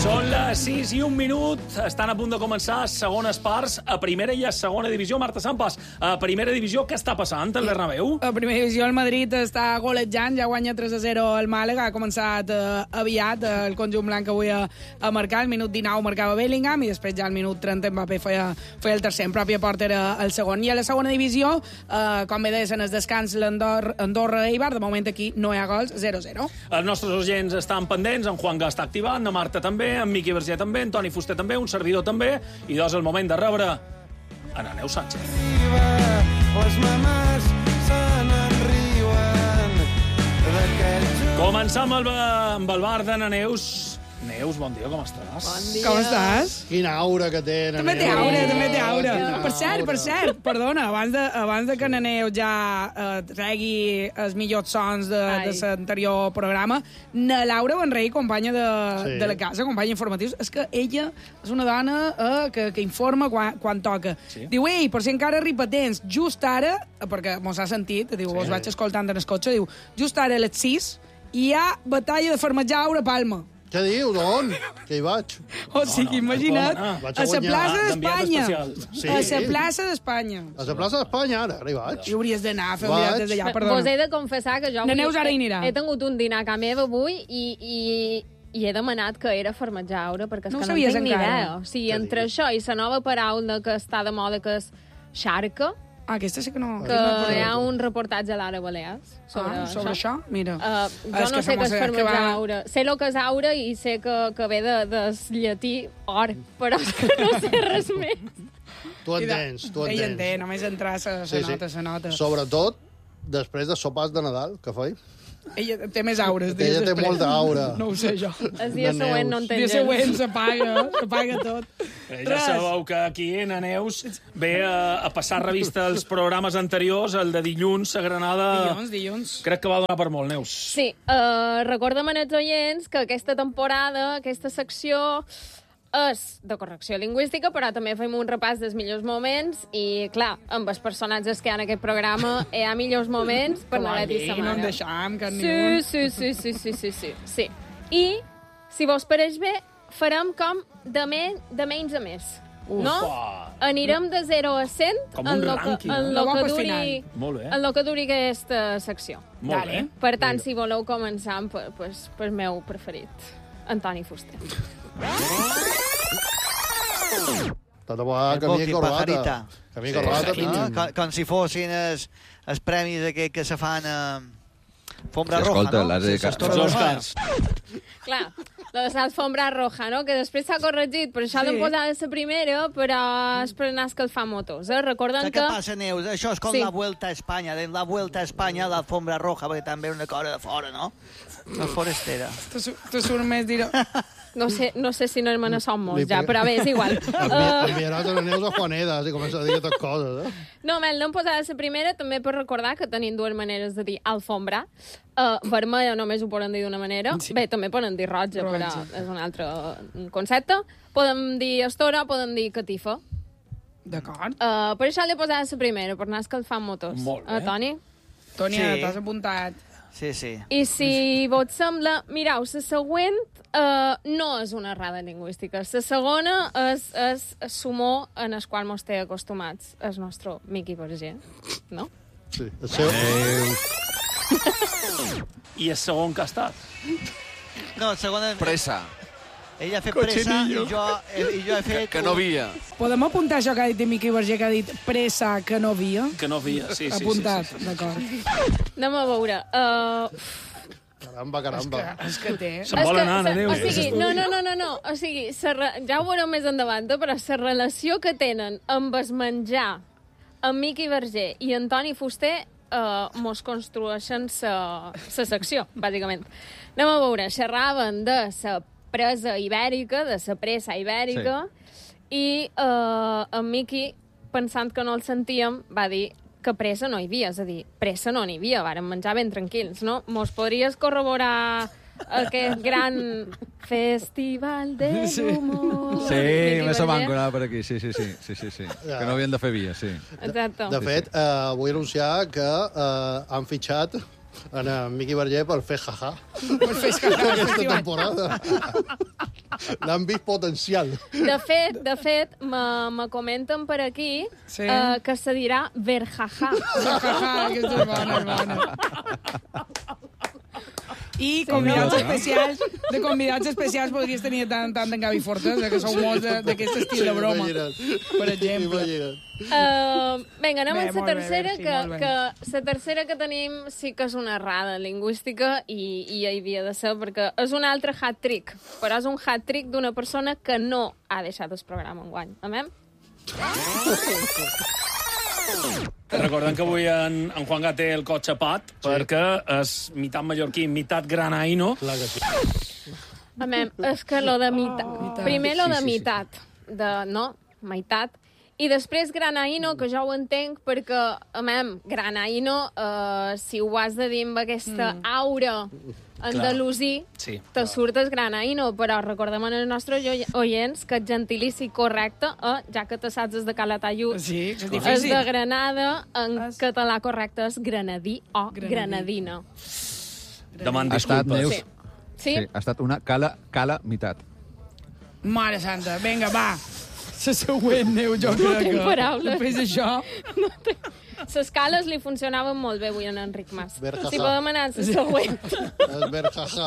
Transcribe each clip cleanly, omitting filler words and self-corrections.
Són les 6 i 1 minut. Estan a punt de començar segones parts a primera i a segona divisió. Marta Sampas, a primera divisió, què està passant al Bernabéu? A primera divisió el Madrid està golejant, ja guanya 3-0 el Màlaga. Ha començat aviat el conjunt blanc avui a marcar. El minut 19 marcava Bellingham i després ja al minut 30 Mbappé feia el tercer. En pròpia porta era el segon. I a la segona divisió, com bé deies, en el descans l'Andorra-Eibar. De moment aquí no hi ha gols, 0-0. Els nostres agents estan pendents, en Juan Gà està activant, en Marta també, en Miqui Verger també, en Toni Fuster també, un servidor també, i doncs el moment de rebre en Aneu Sánchez. Les mamàs se n'enriuen d'aquest... Començam amb el bar de Neus. Neus, bon dia, com estàs? Bon dia. Com estàs? Quina aura que té, Neus. També té aura. Per cert, perdona, abans de que Neus ja tregui els millors sons de l'anterior programa, na Laura Benrey, companya de la casa, companya informatius, és que ella és una dona que informa quan toca. Sí? Diu, ei, per si encara repetents, just ara, perquè mos ha sentit, diu, us vaig escoltant en el cotxe, diu, just ara a les 6 hi ha batalla de Farmatjaure a Palma. Què diu, d'on? Que hi vaig. O sigui, imagina't, a la plaça d'Espanya. A la plaça d'Espanya. A la plaça d'Espanya, ara hi vaig. I hauries d'anar a fer un viatge des d'allà, perdona. Vos he de confessar que jo he tingut un dinar a casa meva avui i he demanat que era Farmatjaure, perquè és que no tinc ni idea. O sigui, entre això i la nova paraula que està de moda, que és xarca, aquesta sí que no... Que hi ha un reportatge a l'Ara Balears sobre això? Mira. Jo no sé què és Farmatjaure. Sé el que és aure i sé que ve del llatí or, però és que no sé res més. Tu entens. Ell entén, només entrar se nota. Sobretot després de sopars de Nadal, que feia. Ella té més aures. Ella té molta aura. No ho sé jo. El dia següent no entenc. El dia següent s'apaga tot. Ja sabeu que aquí na Neus ve a passar revista als programes anteriors, el de dilluns a Granada. Dilluns. Crec que va donar per molt, Neus. Sí, recorda'm als oients que aquesta temporada, aquesta secció és de correcció lingüística, però també fem un repàs dels millors moments i, clar, amb els personatges que hi ha en aquest programa hi ha millors moments per la Leti Samara. No en deixam cap ni un. Sí. I, si vos pareix bé, farem com de menys a més. No? Anirem de 0 a 100 com un rànquing, en lo que duri aquesta secció. Molt bé. Per tant, si voleu començar pel meu preferit, Antoni Fuster. Tota vegada camí i corbata. Camí i corbata. Com si fossin els premis aquests que se fan a Fombra Roja, no? Els Oscars. Clar, l'alfombra roja, no? Que després s'ha corregit, per això l'hem posat a la primera, però és per anar a escalfar motos. Recordem que... Què passa, Neus? Això és com la Vuelta a Espanya. En la Vuelta a Espanya, l'alfombra roja, perquè també és una cosa de fora, no? La forestera. Tu surt més dir... No sé si no me n'assam molts ja, però bé, és igual. Enviaràs a la Neus a Juanedas i comença a dir aquestes coses, No, l'hem posat a la primera també per recordar que tenim dues maneres de dir alfombra. Vermella només ho poden dir d'una manera. Sí. Bé, també poden dir roja, però és un altre concepte. Podem dir estora, podem dir catifa. D'acord. Per això l'he posat a la primera, per anar escalfant motors. Molt bé. Toni? Toni, t'has apuntat. Sí. I si vos sembla... Mireu, la següent no és una errada lingüística. La segona és sumó en el qual mos té acostumats el nostre Miqui Verger, no? Sí, el seu... I el segon que ha estat? No, el segon... Pressa. Ella ha fet pressa i jo he fet... Que no havia. Podem apuntar això que ha dit Miqui Verger, que ha dit pressa que no havia? Que no havia, sí. Apuntat, d'acord. Anem a veure. Caramba. És que té... Se'n vol anar, Neus. O sigui, no. O sigui, ja ho veureu més endavant, però la relació que tenen amb el menjar, amb Miqui Verger i Antoni Fuster mos construeixen la secció, bàsicament. Anem a veure, xerraven de la presa ibèrica, de la pressa ibèrica, i en Miqui, pensant que no el sentíem, va dir que pressa no hi havia, és a dir, pressa no n'hi havia, vàrem menjar ben tranquils, no? Mos podries corroborar aquest gran festival de l'humor? Sí, me se van colar per aquí, sí. Que no havien de fer via, sí. Exacte. De fet, vull anunciar que han fitxat en Miqui Verger per fer jaja. Per fer aquesta temporada. N'han vist potencial. De fet, me comenten per aquí que se dirà verjaja. Verjaja, aquesta és bona. I convidats especials podries tenir tant en Gavi Fortes, que sou molts d'aquest estil de broma, per exemple. Vinga, anem amb la tercera, que la tercera que tenim sí que és una errada lingüística i hi havia de ser, perquè és un altre hat-trick, però és un hat-trick d'una persona que no ha deixat el programa enguany. Amem? Recordem que avui en Juan té el cotxe pat, perquè és meitat mallorquí, meitat granaïno. Clar que sí. Amem, és que lo de meitat. Primer lo de meitat, no, meitat. I després granaïno, que jo ho entenc, perquè, amem, granaïno, si ho has de dir amb aquesta aura andalusí, te surt el granaïno, però recordem als nostres oients que el gentilici correcte, ja que te saps des de Calatayud, és de Granada, en català correcte és granadí o granadina. Deman disculpes. Sí, ha estat una cala mitat. Mare santa, vinga, va. La següent, Neu, jo crec que... No tinc paraules. Després d'això... Les cales li funcionaven molt bé avui en Enric Mas. Verjaja. Si podem anar a la següent. El verjaja.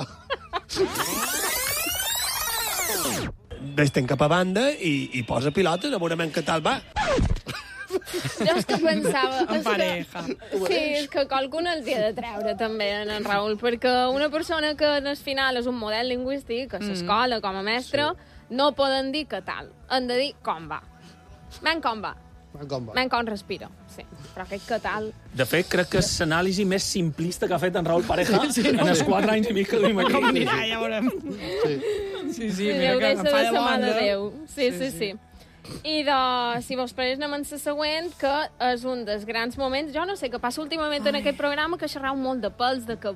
Ves-te'n cap a banda i posa pilotes, a veure què tal va. Jo és que pensava... En pareja. Sí, és que qualcun els hi ha de treure, també, en Raül, perquè una persona que en el final és un model lingüístic, a l'escola, com a mestre, no poden dir que tal. Han de dir com va. Men com va. Men com respira. Sí, però aquest que tal... De fet, crec que és l'anàlisi més simplista que ha fet en Raül Pareja en els 4 anys i mig que duim aquí. Com anirà, ja veurem. Sí, mira que em fa de bon. Sí. I si vos pareix anem amb la següent, que és un dels grans moments. Jo no sé què passa últimament en aquest programa, que xerrau molt de pels, de que